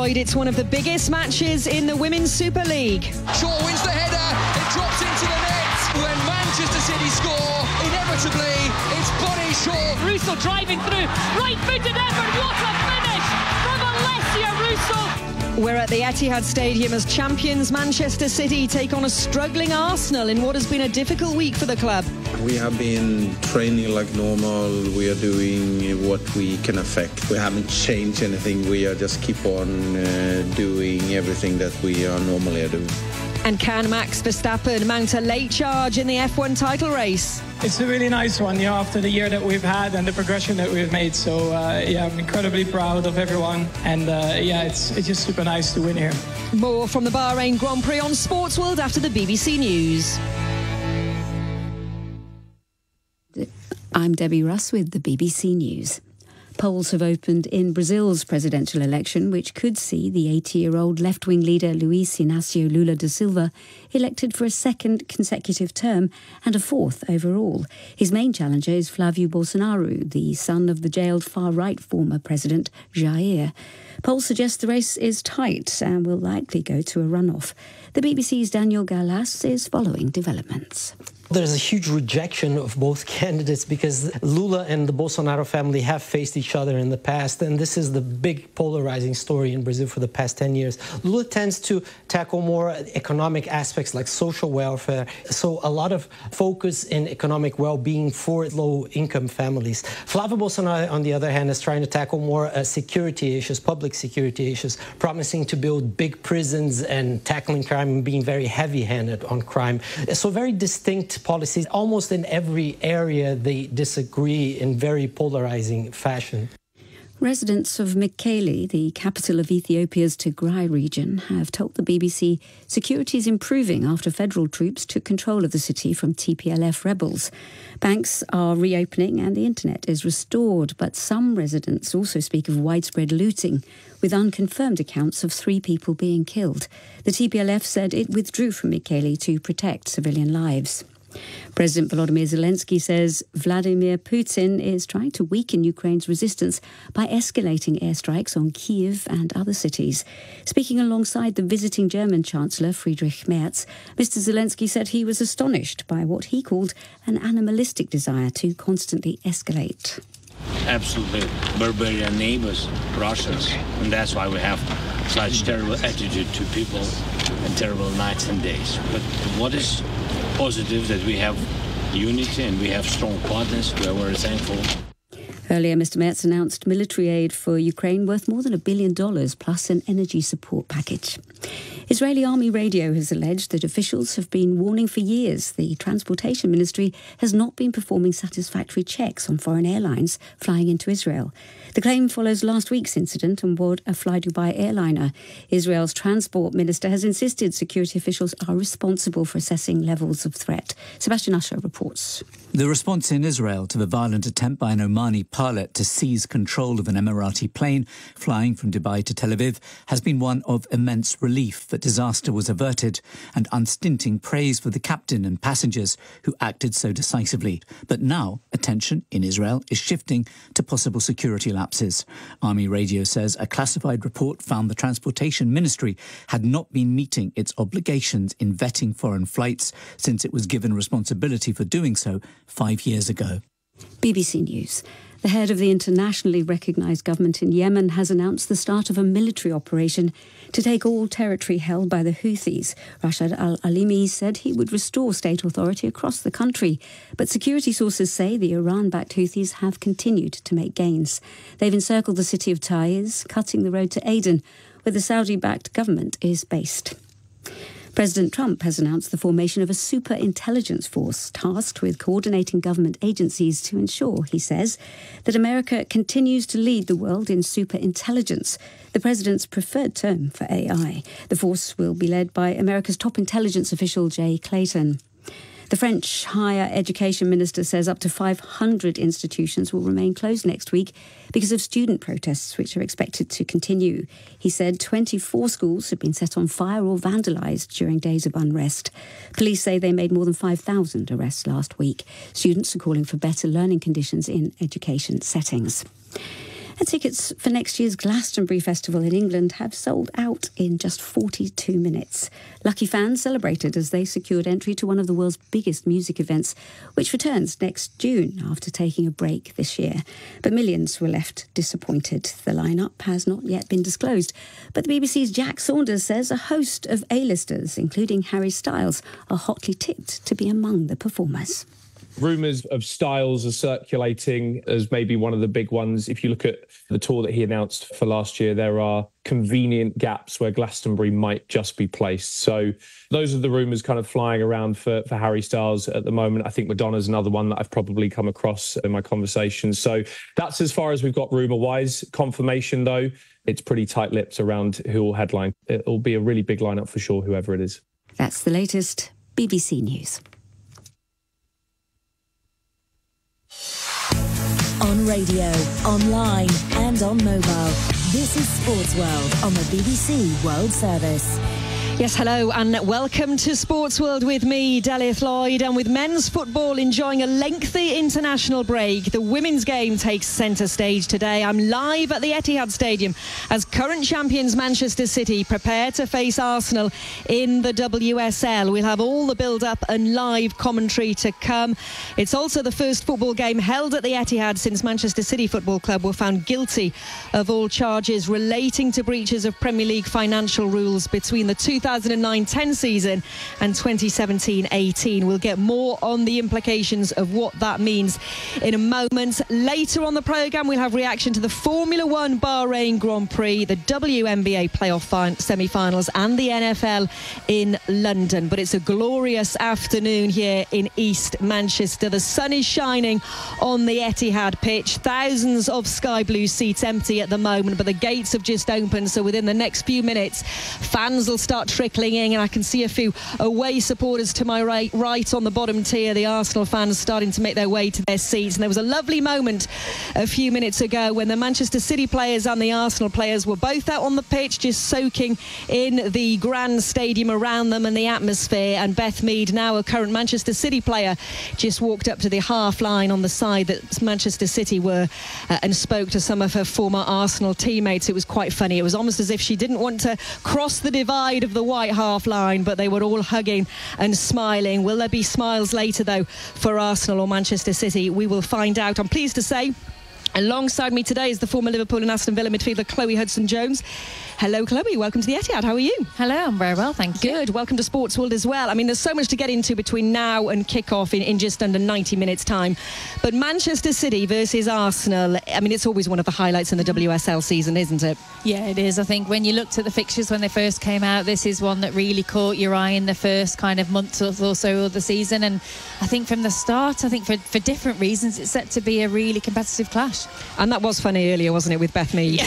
Lloyd, it's one of the biggest matches in the Women's Super League. Shaw wins the header, it drops into the net. When Manchester City score, inevitably, it's Bonnie Shaw. Russo driving through, right-footed effort, what a finish from Alessia Russo. We're at the Etihad Stadium as champions Manchester City take on a struggling Arsenal in what has been a difficult week for the club. We have been training like normal. We are doing what we can affect. We haven't changed anything. We are just keep on doing everything that we are normally doing. And can Max Verstappen mount a late charge in the F1 title race? It's a really nice one, after the year that we've had and the progression that we've made. So, I'm incredibly proud of everyone. And, it's just super nice to win here. More from the Bahrain Grand Prix on Sportsworld after the BBC News. I'm Debbie Russ with the BBC News. Polls have opened in Brazil's presidential election, which could see the 80-year-old left-wing leader Luiz Inácio Lula da Silva elected for a second consecutive term and a fourth overall. His main challenger is Flávio Bolsonaro, the son of the jailed far-right former president Jair. Polls suggest the race is tight and will likely go to a runoff. The BBC's Daniel Gallas is following developments. There's a huge rejection of both candidates because Lula and the Bolsonaro family have faced each other in the past, and this is the big polarizing story in Brazil for the past 10 years. Lula tends to tackle more economic aspects like social welfare, so a lot of focus in economic well-being for low-income families. Flávio Bolsonaro, on the other hand, is trying to tackle more security issues, public security issues, promising to build big prisons and tackling crime and being very heavy-handed on crime. So very distinct policies. Almost in every area they disagree in very polarizing fashion. Residents of Mekelle, the capital of Ethiopia's Tigray region, have told the BBC security is improving after federal troops took control of the city from TPLF rebels. Banks are reopening and the internet is restored, but some residents also speak of widespread looting, with unconfirmed accounts of 3 people being killed. The TPLF said it withdrew from Mekelle to protect civilian lives. President Volodymyr Zelensky says Vladimir Putin is trying to weaken Ukraine's resistance by escalating airstrikes on Kyiv and other cities. Speaking alongside the visiting German Chancellor Friedrich Merz, Mr. Zelensky said he was astonished by what he called an animalistic desire to constantly escalate. Absolutely barbarian neighbors, Russians, and that's why we have such terrible attitude to people and terrible nights and days. But what is positive that we have unity and we have strong partners. We are very thankful. Earlier, Mr. Merz announced military aid for Ukraine worth more than $1 billion, plus an energy support package. Israeli Army Radio has alleged that officials have been warning for years the Transportation Ministry has not been performing satisfactory checks on foreign airlines flying into Israel. The claim follows last week's incident on board a Fly Dubai airliner. Israel's transport minister has insisted security officials are responsible for assessing levels of threat. Sebastian Usher reports. The response in Israel to the violent attempt by an Omani pilot to seize control of an Emirati plane flying from Dubai to Tel Aviv has been one of immense relief that disaster was averted and unstinting praise for the captain and passengers who acted so decisively. But now attention in Israel is shifting to possible security lapses. Army Radio says a classified report found the Transportation Ministry had not been meeting its obligations in vetting foreign flights since it was given responsibility for doing so 5 years ago. BBC News. The head of the internationally recognised government in Yemen has announced the start of a military operation to take all territory held by the Houthis. Rashid al-Alimi said he would restore state authority across the country. But security sources say the Iran-backed Houthis have continued to make gains. They've encircled the city of Taiz, cutting the road to Aden, where the Saudi-backed government is based. President Trump has announced the formation of a super-intelligence force tasked with coordinating government agencies to ensure, he says, that America continues to lead the world in super-intelligence, the president's preferred term for AI. The force will be led by America's top intelligence official, Jay Clayton. The French higher education minister says up to 500 institutions will remain closed next week because of student protests, which are expected to continue. He said 24 schools have been set on fire or vandalised during days of unrest. Police say they made more than 5,000 arrests last week. Students are calling for better learning conditions in education settings. And tickets for next year's Glastonbury Festival in England have sold out in just 42 minutes. Lucky fans celebrated as they secured entry to one of the world's biggest music events, which returns next June after taking a break this year. But millions were left disappointed. The lineup has not yet been disclosed, but the BBC's Jack Saunders says a host of A-listers, including Harry Styles, are hotly tipped to be among the performers. Rumours of Styles are circulating as maybe one of the big ones. If you look at the tour that he announced for last year, there are convenient gaps where Glastonbury might just be placed. So those are the rumours kind of flying around for Harry Styles at the moment. I think Madonna's another one that I've probably come across in my conversations. So that's as far as we've got rumour-wise. Confirmation, though, it's pretty tight-lipped around who will headline. It'll be a really big lineup for sure, whoever it is. That's the latest BBC News. On radio, online and on mobile. This is Sports World on the BBC World Service. Yes, hello and welcome to Sports World with me, Delith Lloyd. And with men's football enjoying a lengthy international break, the women's game takes centre stage today. I'm live at the Etihad Stadium as current champions Manchester City prepare to face Arsenal in the WSL. We'll have all the build-up and live commentary to come. It's also the first football game held at the Etihad since Manchester City Football Club were found guilty of all charges relating to breaches of Premier League financial rules between the 2009-10 season and 2017-18. We'll get more on the implications of what that means in a moment. Later on the programme, we'll have reaction to the Formula One Bahrain Grand Prix, the WNBA playoff semi-finals and the NFL in London. But it's a glorious afternoon here in East Manchester. The sun is shining on the Etihad pitch. Thousands of sky blue seats empty at the moment, but the gates have just opened, so within the next few minutes, fans will start trickling in, and I can see a few away supporters to my right on the bottom tier, the Arsenal fans starting to make their way to their seats. And there was a lovely moment a few minutes ago when the Manchester City players and the Arsenal players were both out on the pitch just soaking in the grand stadium around them and the atmosphere. And Beth Mead, now a current Manchester City player, just walked up to the half line on the side that Manchester City were and spoke to some of her former Arsenal teammates. It was quite funny. It was almost as if she didn't want to cross the divide of the white half line, but they were all hugging and smiling. Will there be smiles later, though, for Arsenal or Manchester City? We will find out. I'm pleased to say alongside me today is the former Liverpool and Aston Villa midfielder Chloe Hudson-Jones. Hello, Chloe. Welcome to the Etihad. How are you? Hello, I'm very well, thank you. Good. Welcome to Sports World as well. I mean, there's so much to get into between now and kick-off in just under 90 minutes' time. But Manchester City versus Arsenal, I mean, it's always one of the highlights in the WSL season, isn't it? Yeah, it is. I think when you looked at the fixtures when they first came out, this is one that really caught your eye in the first kind of month or so of the season. And I think from the start, I think for different reasons, it's set to be a really competitive clash. And that was funny earlier, wasn't it, with Beth Mead?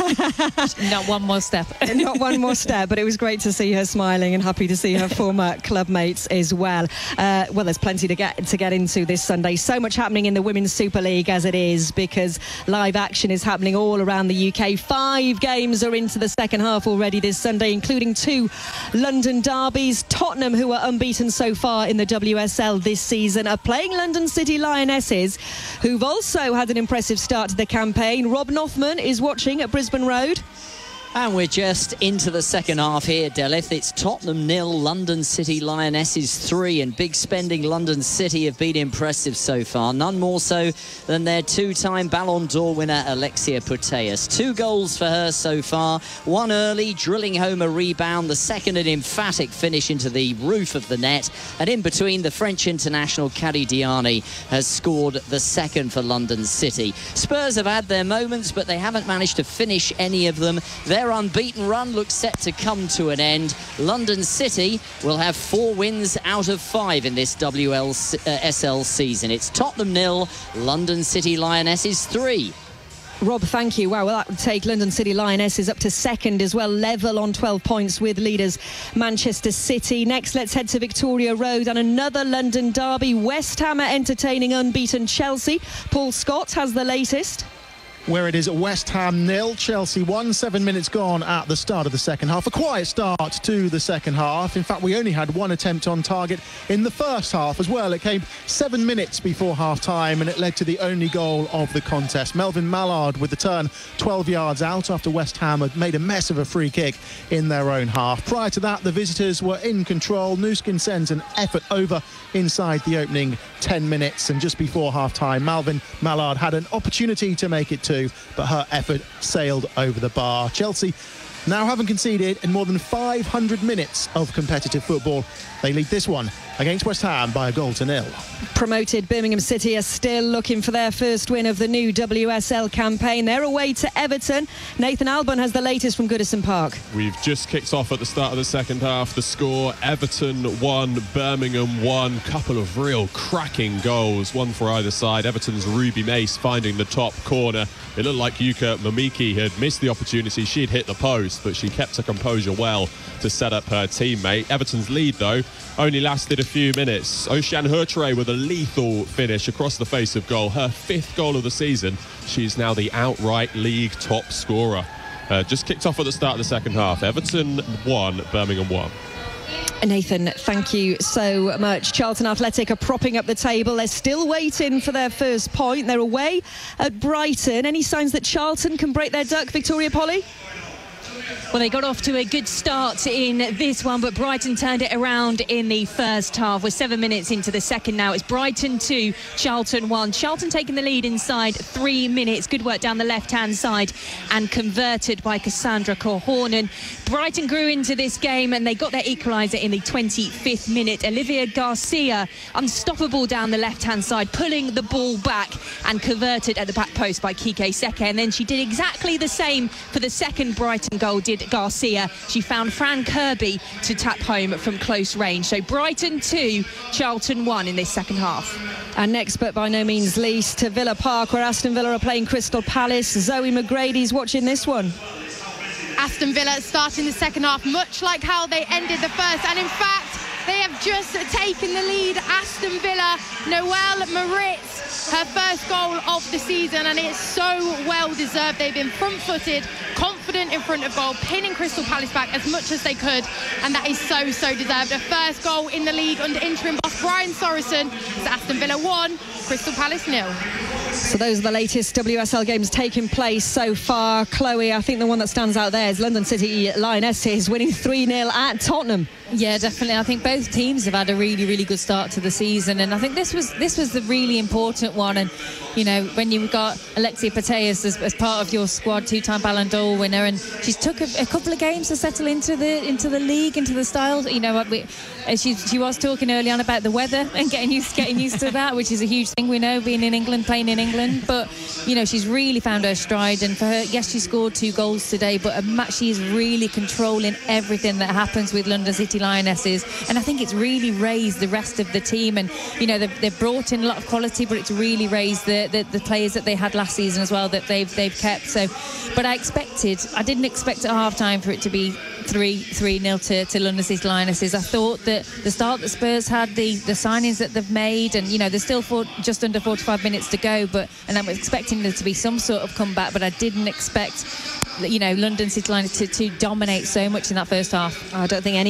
Yeah. Not one more step. Not one more step, but it was great to see her smiling and happy to see her former club mates as well. Well, there's plenty to get into this Sunday. So much happening in the Women's Super League as it is, because live action is happening all around the UK. 5 games are into the second half already this Sunday, including 2 London derbies. Tottenham, who are unbeaten so far in the WSL this season, are playing London City Lionesses, who've also had an impressive start to the campaign. Rob Nothman is watching at Brisbane Road. And we're just into the second half here, Delith. It's Tottenham 0, London City Lionesses 3, and big spending London City have been impressive so far. None more so than their 2-time Ballon d'Or winner, Alexia Putellas. 2 goals for her so far. 1 early, drilling home a rebound. The second, an emphatic finish into the roof of the net. And in between, the French international Kadi Diani has scored the second for London City. Spurs have had their moments, but they haven't managed to finish any of them. Their unbeaten run looks set to come to an end. London City will have 4 wins out of 5 in this WSL season. It's Tottenham 0, London City Lionesses 3. Rob, thank you. Wow, well, that would take London City Lionesses up to second as well, level on 12 points with leaders Manchester City. Next, let's head to Victoria Road and another London derby. West Ham are entertaining unbeaten Chelsea. Paul Scott has the latest. where it is West Ham 0, Chelsea 1, 7 minutes gone at the start of the second half. A quiet start to the second half. In fact, we only had one attempt on target in the first half as well. It came 7 minutes before half-time, and it led to the only goal of the contest. Melvin Mallard with the turn 12 yards out after West Ham had made a mess of a free kick in their own half. Prior to that, the visitors were in control. Nuskin sends an effort over inside the opening 10 minutes, and just before half-time, Melvin Mallard had an opportunity to make it 2, but her effort sailed over the bar. Chelsea now haven't conceded in more than 500 minutes of competitive football. They lead this one against West Ham by a 1-0. Promoted Birmingham City are still looking for their first win of the new WSL campaign. They're away to Everton. Nathan Albon has the latest from Goodison Park. We've just kicked off at the start of the second half. The score, Everton 1, Birmingham 1. Couple of real cracking goals, one for either side. Everton's Ruby Mace finding the top corner. It looked like Yuka Mamiki had missed the opportunity. She'd hit the post, but she kept her composure well to set up her teammate. Everton's lead, though, only lasted a few minutes. Oceane Hurtere with a lethal finish across the face of goal. Her 5th goal of the season. She's now the outright league top scorer. Just kicked off at the start of the second half. Everton 1, Birmingham 1. Nathan, thank you so much. Charlton Athletic are propping up the table. They're still waiting for their first point. They're away at Brighton. Any signs that Charlton can break their duck, Victoria Polly? Well, they got off to a good start in this one, but Brighton turned it around in the first half. We're 7 minutes into the second now. It's Brighton 2, Charlton 1. Charlton taking the lead inside 3 minutes. Good work down the left-hand side and converted by Cassandra Korhonen. Brighton grew into this game and they got their equaliser in the 25th minute. Olivia Garcia, unstoppable down the left-hand side, pulling the ball back and converted at the back post by Kike Seke. And then she did exactly the same for the second Brighton goal, did Garcia. She found Fran Kirby to tap home from close range. So Brighton 2, Charlton 1 in this second half. And next, but by no means least, to Villa Park, where Aston Villa are playing Crystal Palace. Zoe McGrady's watching this one. Aston Villa starting the second half much like how they ended the first, and in fact they have just taken the lead. Aston Villa, Noelle Moritz, her first goal of the season, and it's so well deserved. They've been front-footed, confident in front of goal, pinning Crystal Palace back as much as they could, and that is so deserved. A first goal in the league under interim boss Brian Sorensen. It's Aston Villa 1, Crystal Palace 0. So those are the latest WSL games taking place so far. Chloe, I think the one that stands out there is London City Lionesses winning 3-0 at Tottenham. Yeah, definitely. I think both teams have had a really good start to the season, and I think this was the really important one. And you know, when you've got Alexia Putellas as part of your squad, 2-time Ballon d'Or winner, and she's took a couple of games to settle into the league, into the style. You know, she was talking early on about the weather and getting used to that, which is a huge thing. We know, being in England, playing in England, but you know, she's really found her stride. And for her, yes, she scored 2 goals today, but she is really controlling everything that happens with London City Lionesses, and I think it's really raised the rest of the team. And you know, they've brought in a lot of quality, but it's really raised the players that they had last season as well, that they've kept. So, but I didn't expect at half-time for it to be 3-0 to London City Lionesses. I thought that the start that Spurs had, the signings that they've made, and you know, there's still just under 45 minutes to go, and I'm expecting there to be some sort of comeback, but I didn't expect, you know, London City Lionesses to dominate so much in that first half. I don't think any